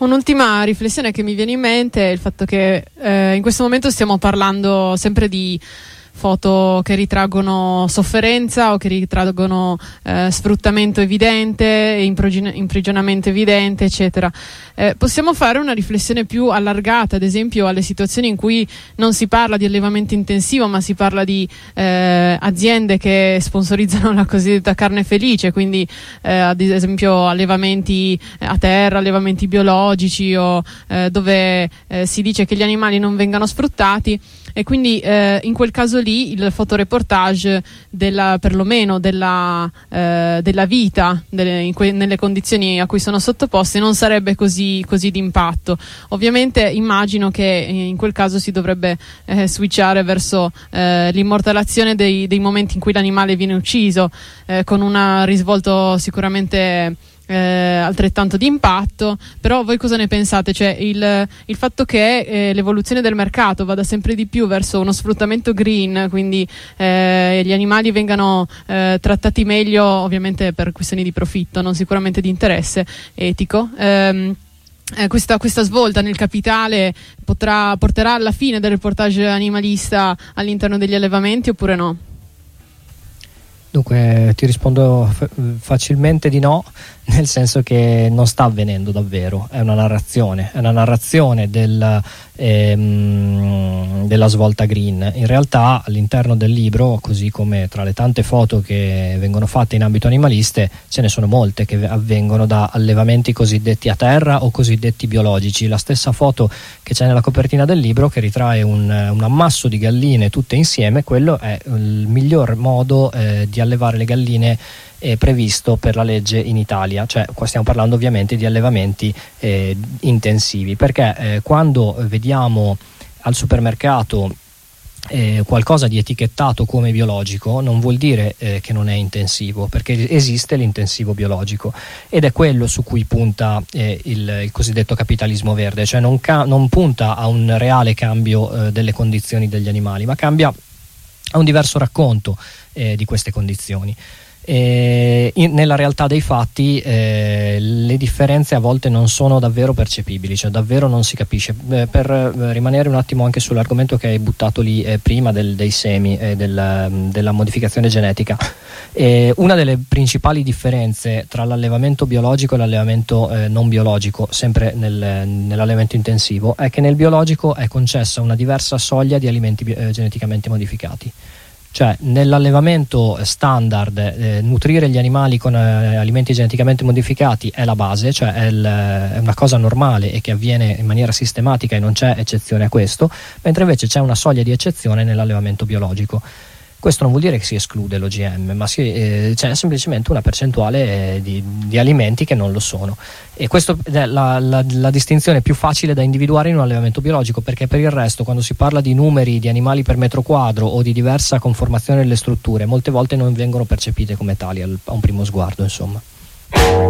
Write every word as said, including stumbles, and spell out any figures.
Un'ultima riflessione che mi viene in mente è il fatto che eh, in questo momento stiamo parlando sempre di foto che ritraggono sofferenza o che ritraggono eh, sfruttamento evidente, imprigio- imprigionamento evidente, eccetera. Eh, possiamo fare una riflessione più allargata, ad esempio alle situazioni in cui non si parla di allevamento intensivo, ma si parla di eh, aziende che sponsorizzano la cosiddetta carne felice, quindi eh, ad esempio allevamenti a terra, allevamenti biologici o eh, dove eh, si dice che gli animali non vengano sfruttati. E quindi eh, in quel caso lì il fotoreportage della, perlomeno della, eh, della vita delle, in que- nelle condizioni a cui sono sottoposti non sarebbe così, così d'impatto. Ovviamente immagino che in quel caso si dovrebbe eh, switchare verso eh, l'immortalazione dei, dei momenti in cui l'animale viene ucciso, eh, con un risvolto sicuramente Eh, altrettanto di impatto. Però voi cosa ne pensate? Cioè il, il fatto che eh, l'evoluzione del mercato vada sempre di più verso uno sfruttamento green, quindi eh, gli animali vengano eh, trattati meglio, ovviamente per questioni di profitto, non sicuramente di interesse etico. ehm, Eh, questa, questa svolta nel capitale potrà, porterà alla fine del reportage animalista all'interno degli allevamenti oppure no? Dunque ti rispondo f- facilmente di no, nel senso che non sta avvenendo davvero, è una narrazione, è una narrazione del, ehm, della svolta green. In realtà all'interno del libro, così come tra le tante foto che vengono fatte in ambito animaliste, ce ne sono molte che avvengono da allevamenti cosiddetti a terra o cosiddetti biologici. La stessa foto che c'è nella copertina del libro, che ritrae un, un ammasso di galline tutte insieme, quello è il miglior modo eh, di allevare le galline eh, previsto per la legge in Italia. Cioè qua stiamo parlando ovviamente di allevamenti eh, intensivi, perché eh, quando vediamo al supermercato eh, qualcosa di etichettato come biologico non vuol dire eh, che non è intensivo, perché esiste l'intensivo biologico ed è quello su cui punta eh, il, il cosiddetto capitalismo verde, cioè non, ca- non punta a un reale cambio eh, delle condizioni degli animali, ma cambia a un diverso racconto eh, di queste condizioni. E in, nella realtà dei fatti eh, le differenze a volte non sono davvero percepibili, cioè davvero non si capisce. Eh, per eh, rimanere un attimo anche sull'argomento che hai buttato lì eh, prima del, dei semi e eh, del, della modificazione genetica, eh, una delle principali differenze tra l'allevamento biologico e l'allevamento eh, non biologico, sempre nel, nell'allevamento intensivo, è che nel biologico è concessa una diversa soglia di alimenti eh, geneticamente modificati. Cioè nell'allevamento standard eh, nutrire gli animali con eh, alimenti geneticamente modificati è la base, cioè è, il, è una cosa normale e che avviene in maniera sistematica e non c'è eccezione a questo, mentre invece c'è una soglia di eccezione nell'allevamento biologico. Questo non vuol dire che si esclude l'O G M, ma si, eh, c'è semplicemente una percentuale eh, di, di alimenti che non lo sono. E questa è la, la, la distinzione più facile da individuare in un allevamento biologico, perché per il resto, quando si parla di numeri di animali per metro quadro o di diversa conformazione delle strutture, molte volte non vengono percepite come tali a un primo sguardo, insomma.